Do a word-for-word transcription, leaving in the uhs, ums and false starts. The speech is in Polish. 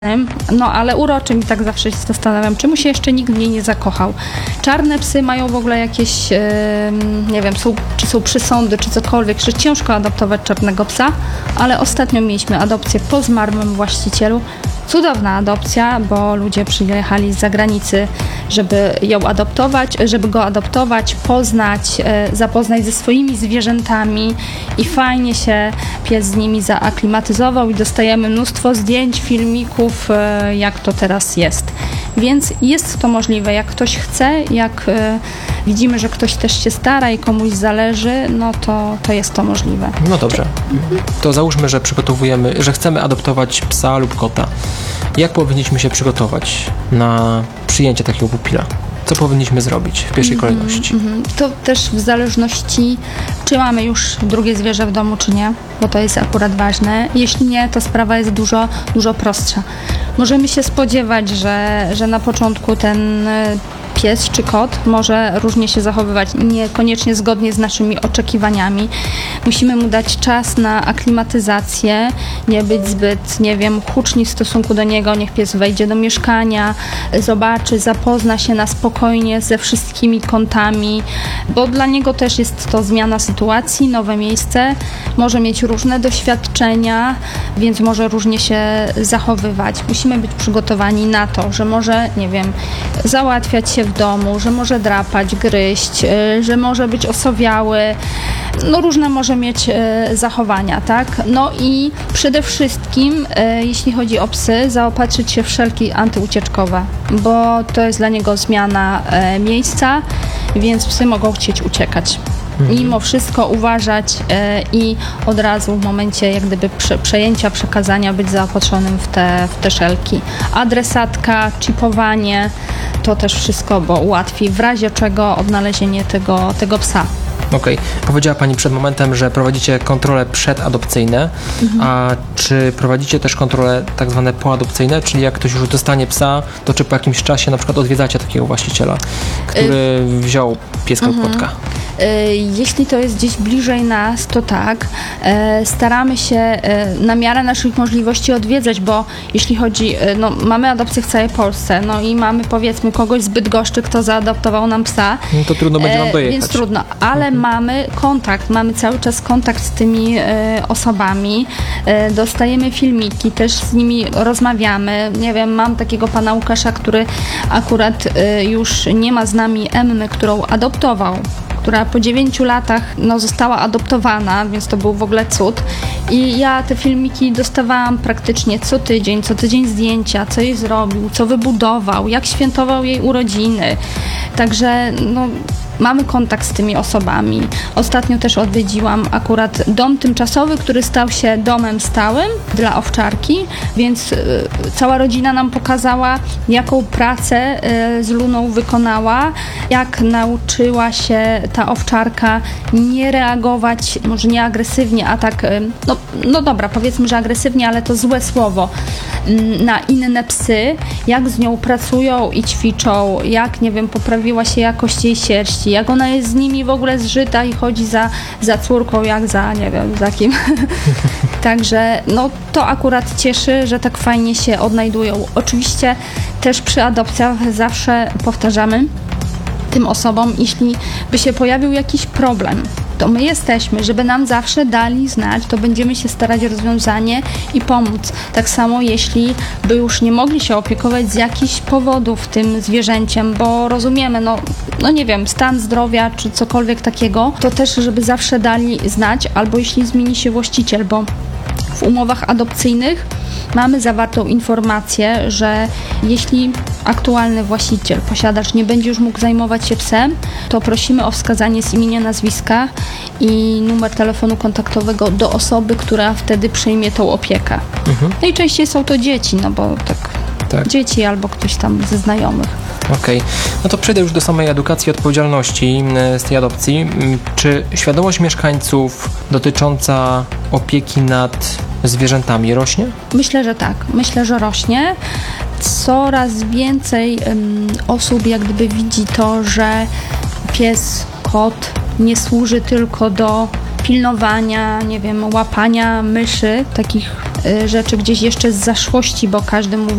No ale uroczy mi, tak zawsze się zastanawiam, czemu się jeszcze nikt w niej nie zakochał. Czarne psy mają w ogóle jakieś, yy, nie wiem, są, czy są przysądy, czy cokolwiek, że ciężko adoptować czarnego psa, ale ostatnio mieliśmy adopcję po zmarłym właścicielu. Cudowna adopcja, bo ludzie przyjechali z zagranicy, żeby ją adoptować, żeby go adoptować, poznać, e, zapoznać ze swoimi zwierzętami i fajnie się pies z nimi zaaklimatyzował i dostajemy mnóstwo zdjęć, filmików, e, jak to teraz jest. Więc jest to możliwe, jak ktoś chce, jak e, widzimy, że ktoś też się stara i komuś zależy, no to, to jest to możliwe. No dobrze, to załóżmy, że przygotowujemy, że chcemy adoptować psa lub kota. Jak powinniśmy się przygotować na przyjęcie takiego pupila? Co powinniśmy zrobić w pierwszej mm-hmm, kolejności? Mm-hmm. To też w zależności, czy mamy już drugie zwierzę w domu, czy nie, bo to jest akurat ważne. Jeśli nie, to sprawa jest dużo, dużo prostsza. Możemy się spodziewać, że, że na początku ten pies czy kot może różnie się zachowywać, niekoniecznie zgodnie z naszymi oczekiwaniami. Musimy mu dać czas na aklimatyzację, nie być zbyt, nie wiem, huczni w stosunku do niego. Niech pies wejdzie do mieszkania, zobaczy, zapozna się na spokojnie ze wszystkimi kątami, bo dla niego też jest to zmiana sytuacji, nowe miejsce, może mieć różne doświadczenia, więc może różnie się zachowywać. Musimy być przygotowani na to, że może, nie wiem, załatwiać się w domu, że może drapać, gryźć, że może być osowiały, no różne może mieć zachowania, tak? No i przede wszystkim, jeśli chodzi o psy, zaopatrzyć się w szelki antyucieczkowe, bo to jest dla niego zmiana miejsca, więc psy mogą chcieć uciekać. Mimo wszystko uważać e, i od razu w momencie jak gdyby prze, przejęcia, przekazania być zaopatrzonym w te, w te szelki. Adresatka, chipowanie, to też wszystko, bo ułatwi w razie czego odnalezienie tego, tego psa. Okej. Okay. Powiedziała Pani przed momentem, że prowadzicie kontrole przedadopcyjne, mhm. a czy prowadzicie też kontrole tak zwane poadopcyjne, czyli jak ktoś już dostanie psa, to czy po jakimś czasie na przykład odwiedzacie takiego właściciela, który y- wziął pieska lub kotka? Jeśli to jest gdzieś bliżej nas, to tak. Staramy się na miarę naszych możliwości odwiedzać, bo jeśli chodzi, no mamy adopcję w całej Polsce, no i mamy powiedzmy kogoś z Bydgoszczy, kto zaadoptował nam psa. No to trudno będzie nam dojechać. Więc trudno, ale mhm. mamy kontakt, mamy cały czas kontakt z tymi osobami, dostajemy filmiki, też z nimi rozmawiamy. Nie wiem, mam takiego pana Łukasza, który akurat już nie ma z nami Emmy, którą adoptował, która po dziewięciu latach no, została adoptowana, więc to był w ogóle cud. I ja te filmiki dostawałam praktycznie co tydzień, co tydzień zdjęcia, co jej zrobił, co wybudował, jak świętował jej urodziny. Także no, mamy kontakt z tymi osobami. Ostatnio też odwiedziłam akurat dom tymczasowy, który stał się domem stałym dla owczarki, więc y, cała rodzina nam pokazała, jaką pracę y, z Luną wykonała, jak nauczyła się ta owczarka nie reagować, może nie agresywnie, a tak, y, no, no dobra, powiedzmy, że agresywnie, ale to złe słowo, y, na inne psy, jak z nią pracują i ćwiczą, jak, nie wiem, poprawiła się jakość jej sierści, jak ona jest z nimi w ogóle zżyta i chodzi za, za córką, jak za, nie wiem, za kim. Także no to akurat cieszy, że tak fajnie się odnajdują. Oczywiście też przy adopcjach zawsze powtarzamy tym osobom, jeśli by się pojawił jakiś problem, to my jesteśmy, żeby nam zawsze dali znać, to będziemy się starać o rozwiązanie i pomóc. Tak samo jeśli by już nie mogli się opiekować z jakichś powodów tym zwierzęciem, bo rozumiemy, no, no nie wiem, stan zdrowia czy cokolwiek takiego, to też, żeby zawsze dali znać, albo jeśli zmieni się właściciel, bo w umowach adopcyjnych mamy zawartą informację, że jeśli aktualny właściciel, posiadacz nie będzie już mógł zajmować się psem, to prosimy o wskazanie z imienia, nazwiska i numer telefonu kontaktowego do osoby, która wtedy przejmie tą opiekę. Mhm. Najczęściej są to dzieci, no bo tak, tak. dzieci albo ktoś tam ze znajomych. Okej, okay. No to przejdę już do samej edukacji i odpowiedzialności z tej adopcji. Czy świadomość mieszkańców dotycząca opieki nad zwierzętami rośnie? Myślę, że tak. Myślę, że rośnie. Coraz więcej um, osób jak gdyby widzi to, że pies, kot nie służy tylko do pilnowania, nie wiem, łapania myszy, takich y, rzeczy gdzieś jeszcze z zaszłości, bo każdy mówi,